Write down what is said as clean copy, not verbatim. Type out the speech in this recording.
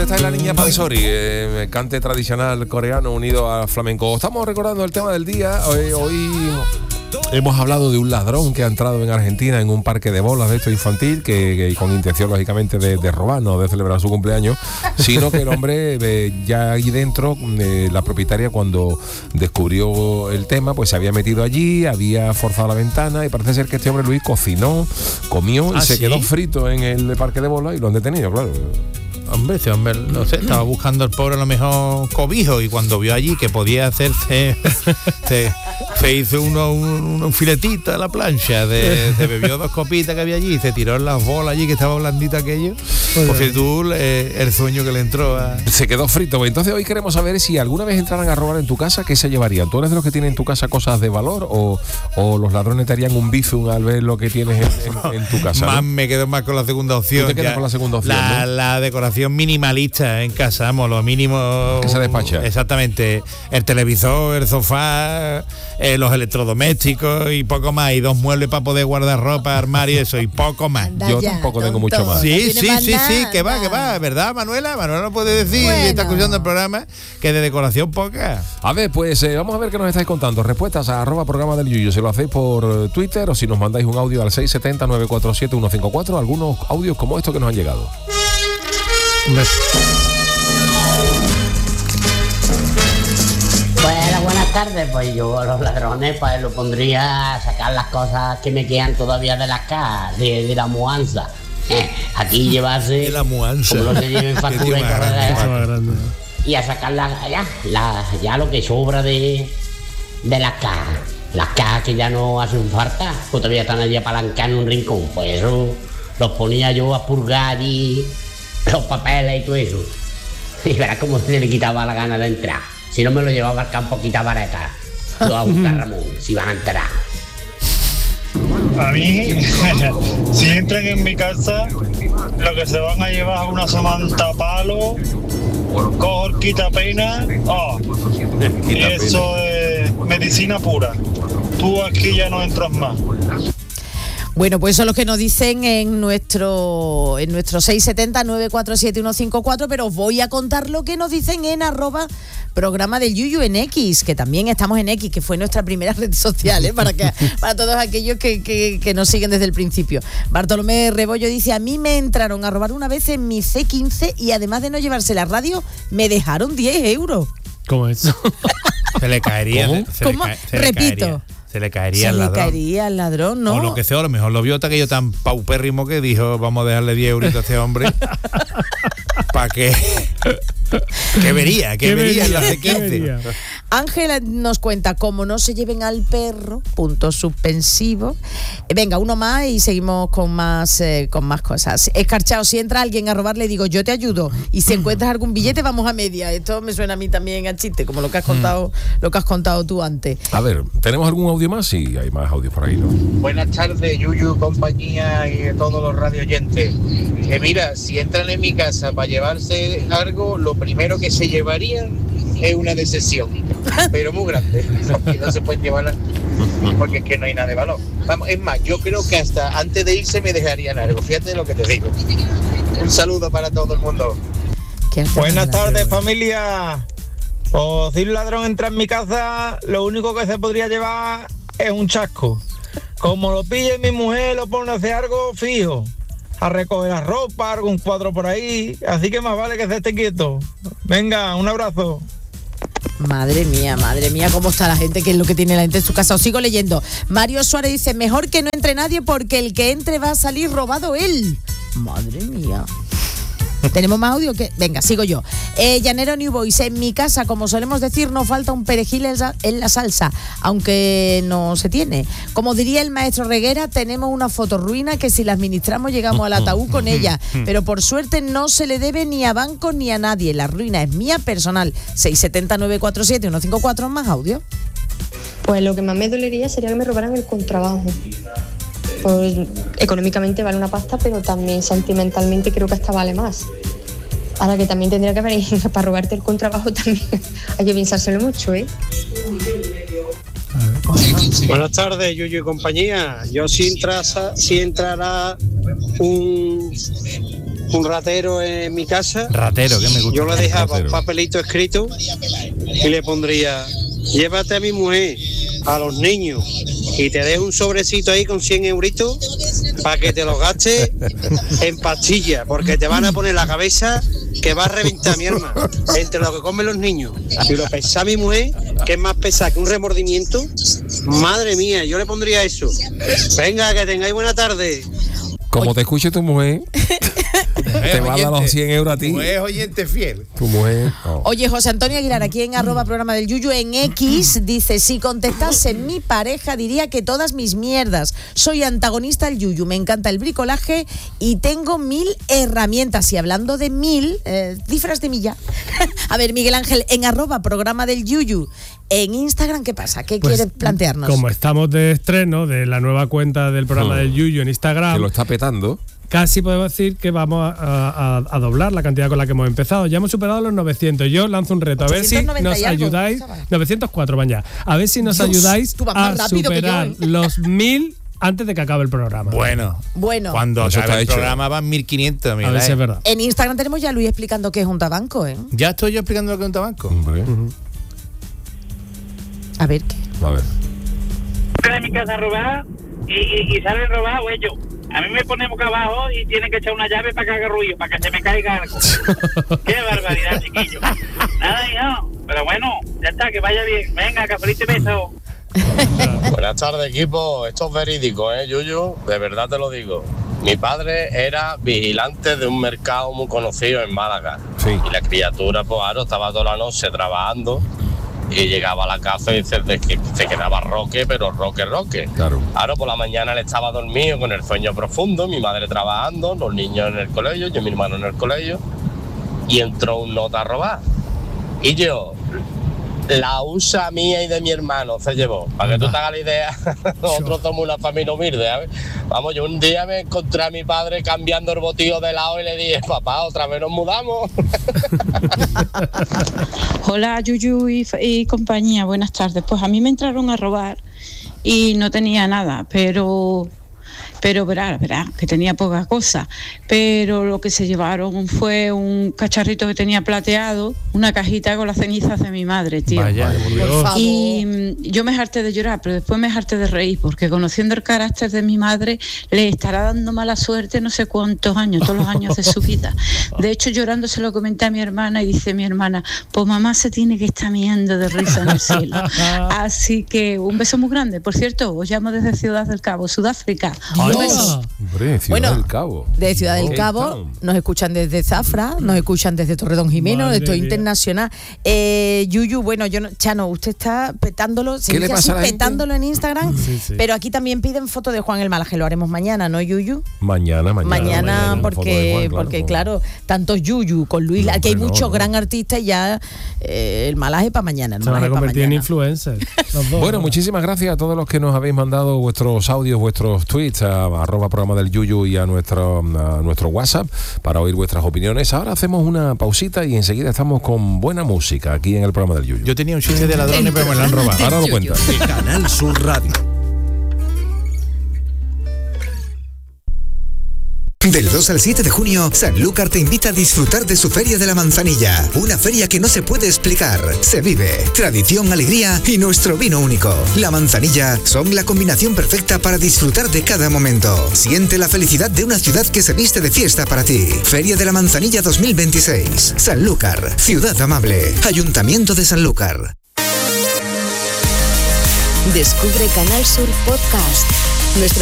Esta es la niña Pansori, cante tradicional coreano unido al flamenco. Estamos recordando el tema del día. Hoy hemos hablado de un ladrón que ha entrado en Argentina en un parque de bolas de esto infantil, que con intención lógicamente de robar, no de celebrar su cumpleaños, sino que el hombre ya ahí dentro, la propietaria cuando descubrió el tema, pues se había metido allí, había forzado la ventana y parece ser que este hombre Luis cocinó, comió y se quedó frito en el parque de bolas y lo han detenido, claro. Hombre, ese hombre, no sé, estaba buscando el pobre a lo mejor cobijo y cuando vio allí que podía hacerse, se hizo un filetito a la plancha, se bebió 2 copitas que había allí y se tiró en las bolas allí que estaba blandito aquello. Pues si tú, el sueño que le entró se quedó frito. Entonces hoy queremos saber si alguna vez entraran a robar en tu casa, ¿qué se llevarían? ¿Tú eres de los que tienen en tu casa cosas de valor o los ladrones te harían un bizum al ver lo que tienes en tu casa? Más, ¿no? Me quedo más con la segunda opción. ¿Tú te quedas con la segunda opción? La decoración minimalista en casa, vamos, lo mínimo que se despacha. Exactamente, el televisor, el sofá, los electrodomésticos y poco más, y 2 muebles para poder guardar ropa, armario y eso, y poco más. Yo tampoco tengo mucho más. Sí, que va, ¿verdad, Manuela? Manuela no puede decir, bueno, está escuchando el programa, que de decoración poca. A ver, pues vamos a ver qué nos estáis contando. Respuestas a @programa del Yuyu, si lo hacéis por Twitter o si nos mandáis un audio al 670-947-154, algunos audios como estos que nos han llegado. Bueno, buenas tardes. Pues yo a los ladrones pues lo pondría a sacar las cosas que me quedan todavía de las cajas, de la mudanza. Aquí llevarse de la mudanza, como lo que lleven factura y corredera, y a sacar ya lo que sobra de las cajas. Las cajas que ya no hacen falta, pues todavía están allí apalancadas en un rincón. Pues eso los ponía yo a purgar allí los papeles y todo eso. Y verás cómo se le quitaba la gana de entrar. Si no me lo llevaba al campo, quitaba vareta. Lo va a buscar Ramón, si van a entrar. A mí, si entran en mi casa, lo que se van a llevar es una samanta palo, cojo quita pena, y eso es medicina pura. Tú aquí ya no entras más. Bueno, pues eso es lo que nos dicen en nuestro 670-947-154, pero os voy a contar lo que nos dicen en @programa del Yuyu en X, que también estamos en X, que fue nuestra primera red social, para todos aquellos que nos siguen desde el principio. Bartolomé Rebollo dice: a mí me entraron a robar una vez en mi C15 y además de no llevarse la radio, me dejaron 10 euros. ¿Cómo es eso? Se le caería. ¿Cómo? Repito. Se le caería al ladrón, ¿no? O lo que sea, a lo mejor lo vio aquello tan paupérrimo que dijo, vamos a dejarle 10 euritos a este hombre. ¿Para qué? ¿Qué vería en la C15? Ángela nos cuenta: como no se lleven al perro, puntos suspensivos. Venga, uno más y seguimos con más cosas. Escarchado: si entra alguien a robar, le digo, yo te ayudo, y si encuentras algún billete, vamos a media. Esto me suena a mí también a chiste, como lo que has contado tú antes. A ver, ¿tenemos algún audio más? Sí, hay más audios por ahí, ¿no? Buenas tardes, Yuyu, compañía y todos los radioyentes. Mira, si entran en mi casa para llevarse algo, lo primero que se llevarían es una decepción, pero muy grande, porque no se pueden llevar porque es que no hay nada de valor. Vamos, es más, yo creo que hasta antes de irse me dejarían algo, fíjate lo que te digo. Un saludo para todo el mundo. Buenas tardes, familia. O si un ladrón entra en mi casa, lo único que se podría llevar es un chasco. Como lo pille mi mujer, lo pone a hacer algo fijo, a recoger la ropa, algún cuadro por ahí, así que más vale que se esté quieto. Venga, un abrazo. Madre mía, cómo está la gente, qué es lo que tiene la gente en su casa. Os sigo leyendo. Mario Suárez dice: mejor que no entre nadie porque el que entre va a salir robado él. Madre mía. ¿Tenemos más audio? Venga, sigo yo. Llanero New Boys: en mi casa, como solemos decir, no falta un perejil en la salsa, aunque no se tiene. Como diría el maestro Reguera, tenemos una fotorruina que si la administramos llegamos al ataúd con ella, pero por suerte no se le debe ni a bancos ni a nadie. La ruina es mía personal. 670-947-154, más audio. Pues lo que más me dolería sería que me robaran el contrabajo. Pues económicamente vale una pasta, pero también sentimentalmente creo que hasta vale más. Ahora que también tendría que venir para robarte el contrabajo, también hay que pensárselo mucho, ¿eh? Buenas tardes, Yuyu y compañía. Yo si entrara un ratero en mi casa. Ratero, que me gusta. Yo le dejaba Ratero. un papelito escrito y le pondría: llévate a mi mujer, a los niños, y te dejo un sobrecito ahí con 100 euritos para que te los gastes en pastillas, porque te van a poner la cabeza que va a reventar, mi hermano, entre lo que comen los niños y lo pesa mi mujer, que es más pesada que un remordimiento. Madre mía, yo le pondría eso. Venga, que tengáis buena tarde. Como te escuche tu mujer, te va a dar los 100 euros a ti. Es oyente fiel. Tu mujer. No. Oye, José Antonio Aguilar, aquí en @programa del Yuyu en X, dice: si contestase mi pareja diría que todas mis mierdas. Soy antagonista al Yuyu, me encanta el bricolaje y tengo 1000 herramientas. Y hablando de 1000, cifras de milla. A ver, Miguel Ángel, en @programa del Yuyu en Instagram, ¿qué pasa? ¿Qué Pues, quieres plantearnos? Como estamos de estreno de la nueva cuenta del programa del Yuyu en Instagram, Que lo está petando. casi podemos decir que vamos a doblar la cantidad con la que hemos empezado. Ya hemos superado los 900. Yo lanzo un reto, a ver si 890 nos y algo, ayudáis. chaval. 904 van ya. A ver si nos Dios, ayudáis tú vas a más rápido que superar yo, ¿eh? los 1000 antes de que acabe el programa. Bueno, cuando Eso acabe está el hecho. programa van 1500. A ver si es verdad. En Instagram tenemos ya a Luis explicando qué es un tabanco, ¿eh? Ya estoy yo explicando lo que es un tabaco. Hombre. A ver qué. A ver. Entra en mi casa a robar y sale robado ellos. A mí me pone boca abajo y tienen que echar una llave para que haga ruido, para que se me caiga algo. Qué barbaridad, chiquillo. Nada, hijo. Pero bueno, ya está, que vaya bien. Venga, cafelito y beso. Buenas tardes, equipo. Esto es verídico, Yuyu? De verdad te lo digo. Mi padre era vigilante de un mercado muy conocido en Málaga. Sí. Y la criatura, pues, claro, estaba toda la noche trabajando y llegaba a la casa y se quedaba roque, pero roque. Claro. Claro, por la mañana él estaba dormido con el sueño profundo, mi madre trabajando, los niños en el colegio, yo y mi hermano en el colegio, y entró un nota a robar. Y yo, la USA mía y de mi hermano se llevó. Para que tú te hagas la idea, nosotros somos una familia humilde, ¿sabes? Vamos, yo un día me encontré a mi padre cambiando el botillo de lado y le dije: papá, otra vez nos mudamos. Hola, Yuyu y compañía, buenas tardes. Pues a mí me entraron a robar y no tenía nada, pero verá, que tenía poca cosa. Pero lo que se llevaron fue un cacharrito que tenía plateado, una cajita con las cenizas de mi madre, tío. Vaya, Por favor. Y yo me harté de llorar, pero después me harté de reír, porque conociendo el carácter de mi madre, le estará dando mala suerte no sé cuántos años, todos los años de su vida. De hecho, llorando se lo comenté a mi hermana y dice mi hermana: pues mamá se tiene que estar miendo de risa en el cielo. Así que un beso muy grande. Por cierto, os llamo desde Ciudad del Cabo, Sudáfrica. Un beso. Hombre, Ciudad Bueno, del Cabo. De Ciudad del Cape Cabo, Town. nos escuchan desde Zafra, nos escuchan desde Torredón Jimeno, Madre esto es mía. internacional. Yuyu, bueno, Chano, usted está petándolo, se ¿Qué le dice pasa así, a la gente? petándolo en Instagram, Sí. pero aquí también piden foto de Juan el Malaje, lo haremos mañana, ¿no, Yuyu? Mañana, Mañana, una foto de Juan, porque claro, tantos Yuyu con Luis, No, aquí hay hombre, muchos no. gran artistas ya, el Malaje para mañana, el Se van Malaje a para convertir en mañana. influencers. los dos. Bueno, muchísimas gracias a todos los que nos habéis mandado vuestros audios, vuestros tweets a @programa del Yuyu y a nuestro WhatsApp para oír vuestras opiniones. Ahora hacemos una pausita y enseguida estamos con buena música aquí en el programa del Yuyu. Yo tenía un chiste de ladrones, pero me lo han robado. Ahora lo cuenta. Canal Sur Radio. Del 2 al 7 de junio, Sanlúcar te invita a disfrutar de su Feria de la Manzanilla. Una feria que no se puede explicar. Se vive tradición, alegría y nuestro vino único. La Manzanilla son la combinación perfecta para disfrutar de cada momento. Siente la felicidad de una ciudad que se viste de fiesta para ti. Feria de la Manzanilla 2026. Sanlúcar, ciudad amable. Ayuntamiento de Sanlúcar. Descubre Canal Sur Podcast. Nuestra